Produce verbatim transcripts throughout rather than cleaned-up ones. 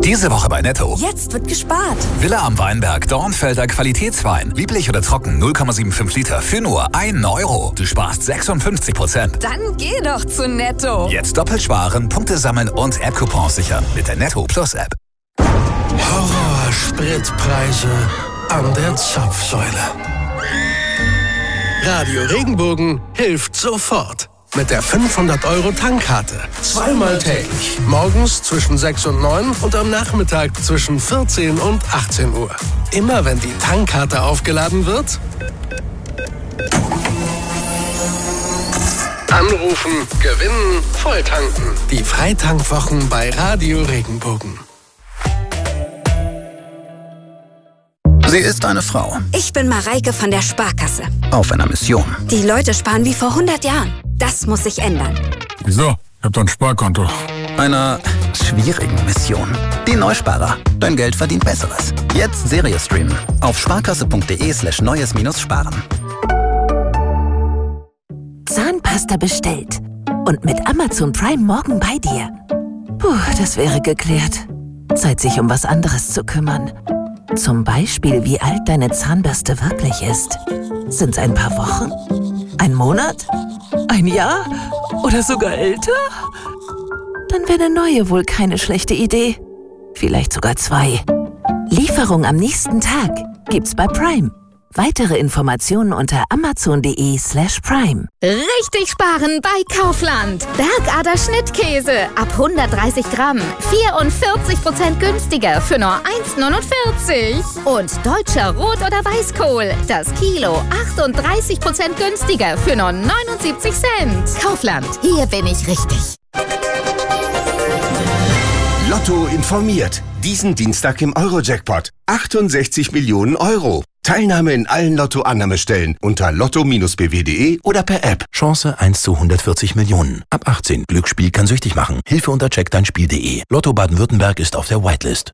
Diese Woche bei Netto. Jetzt wird gespart. Villa am Weinberg, Dornfelder Qualitätswein. Lieblich oder trocken, null Komma fünfundsiebzig Liter für nur einen Euro. Du sparst sechsundfünfzig Prozent. Dann geh doch zu Netto. Jetzt doppelt sparen, Punkte sammeln und App-Coupons sichern mit der Netto Plus App. Horror-Spritpreise an der Zapfsäule. Radio Regenbogen hilft sofort. Mit der fünfhundert Euro Tankkarte. Zweimal täglich. Morgens zwischen sechs und neun und am Nachmittag zwischen vierzehn und achtzehn Uhr. Immer wenn die Tankkarte aufgeladen wird, anrufen, gewinnen, volltanken. Die Freitankwwochen bei Radio Regenbogen. Sie ist eine Frau. Ich bin Mareike von der Sparkasse. Auf einer Mission. Die Leute sparen wie vor hundert Jahren. Das muss sich ändern. Wieso? Ich hab doch ein Sparkonto. Einer schwierigen Mission. Die Neusparer. Dein Geld verdient Besseres. Jetzt Serie streamen. Auf sparkasse.de slash neues minus sparen. Zahnpasta bestellt. Und mit Amazon Prime morgen bei dir. Puh, das wäre geklärt. Zeit, sich um was anderes zu kümmern. Zum Beispiel, wie alt deine Zahnbürste wirklich ist. Sind's ein paar Wochen? Ein Monat? Ein Jahr? Oder sogar älter? Dann wäre eine neue wohl keine schlechte Idee. Vielleicht sogar zwei. Lieferung am nächsten Tag gibt's bei Prime. Weitere Informationen unter amazon.de slash prime. Richtig sparen bei Kaufland. Bergader Schnittkäse ab hundertdreißig Gramm. vierundvierzig Prozent günstiger für nur eins neunundvierzig. Und deutscher Rot- oder Weißkohl. Das Kilo achtunddreißig Prozent günstiger für nur neunundsiebzig Cent. Kaufland, hier bin ich richtig. Lotto informiert. Diesen Dienstag im Euro-Jackpot. achtundsechzig Millionen Euro. Teilnahme in allen Lotto-Annahmestellen unter lotto Bindestrich b w punkt de oder per App. Chance eins zu hundertvierzig Millionen. Ab achtzehn. Glücksspiel kann süchtig machen. Hilfe unter check dein Spiel punkt de. Lotto Baden-Württemberg ist auf der Whitelist.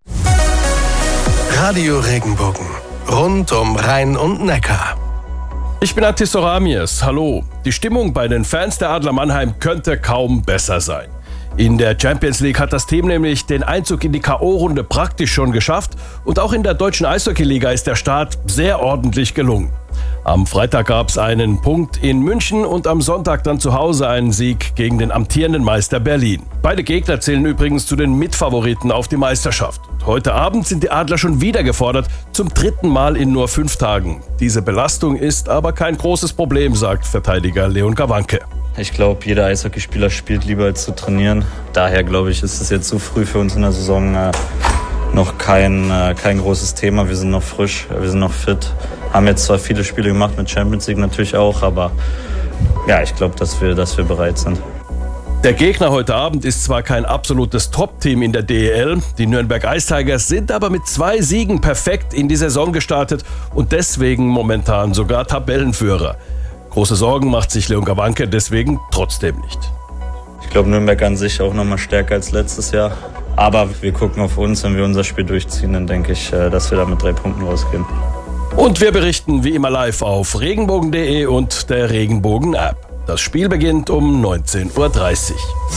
Radio Regenbogen. Rund um Rhein und Neckar. Ich bin Atis Soramies. Hallo. Die Stimmung bei den Fans der Adler Mannheim könnte kaum besser sein. In der Champions League hat das Team nämlich den Einzug in die K O-Runde praktisch schon geschafft und auch in der deutschen Eishockey-Liga ist der Start sehr ordentlich gelungen. Am Freitag gab es einen Punkt in München und am Sonntag dann zu Hause einen Sieg gegen den amtierenden Meister Berlin. Beide Gegner zählen übrigens zu den Mitfavoriten auf die Meisterschaft. Heute Abend sind die Adler schon wieder gefordert, zum dritten Mal in nur fünf Tagen. Diese Belastung ist aber kein großes Problem, sagt Verteidiger Leon Gawanke. Ich glaube, jeder Eishockeyspieler spielt lieber als zu trainieren. Daher glaube ich, ist es jetzt so früh für uns in der Saison äh, noch kein, äh, kein großes Thema. Wir sind noch frisch, wir sind noch fit. Haben jetzt zwar viele Spiele gemacht, mit Champions League natürlich auch, aber ja, ich glaube, dass wir, dass wir bereit sind. Der Gegner heute Abend ist zwar kein absolutes Top-Team in der D E L, die Nürnberg Ice Tigers sind aber mit zwei Siegen perfekt in die Saison gestartet und deswegen momentan sogar Tabellenführer. Große Sorgen macht sich Leon Gawanke deswegen trotzdem nicht. Ich glaube, Nürnberg an sich auch noch mal stärker als letztes Jahr. Aber wir gucken auf uns, wenn wir unser Spiel durchziehen, dann denke ich, dass wir da mit drei Punkten rausgehen. Und wir berichten wie immer live auf regenbogen punkt de und der Regenbogen-App. Das Spiel beginnt um neunzehn Uhr dreißig.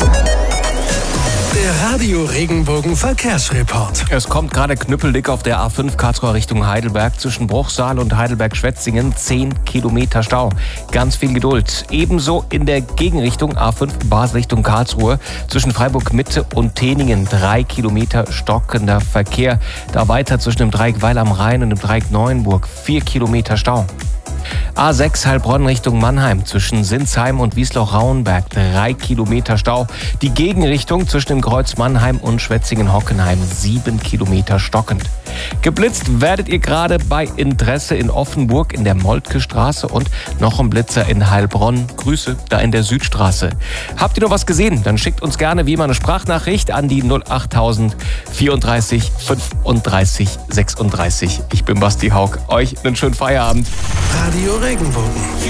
Der Radio Regenbogen Verkehrsreport. Es kommt gerade knüppeldick auf der A fünf Karlsruhe Richtung Heidelberg zwischen Bruchsal und Heidelberg-Schwetzingen. zehn Kilometer Stau. Ganz viel Geduld. Ebenso in der Gegenrichtung A fünf Basel Richtung Karlsruhe zwischen Freiburg-Mitte und Teningen. drei Kilometer stockender Verkehr. Da weiter zwischen dem Dreieck Weil am Rhein und dem Dreieck Neuenburg. vier Kilometer Stau. A sechs Heilbronn Richtung Mannheim zwischen Sinsheim und Wiesloch-Rauenberg. drei Kilometer Stau. Die Gegenrichtung zwischen dem Kreuz Mannheim und Schwetzingen-Hockenheim. sieben Kilometer stockend. Geblitzt werdet ihr gerade bei Interesse in Offenburg in der Moltke-Straße und noch ein Blitzer in Heilbronn. Grüße da in der Südstraße. Habt ihr noch was gesehen? Dann schickt uns gerne wie immer eine Sprachnachricht an die null achttausend vierunddreißig fünfunddreißig sechsunddreißig. Ich bin Basti Haug. Euch einen schönen Feierabend. Radio Regenbogen.